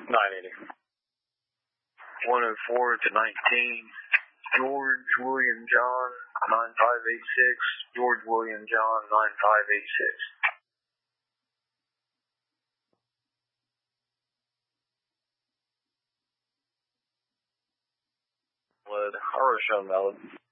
980. 104 to 19. George William John 9586. George William John 9586. Wood, Rochelle Melon.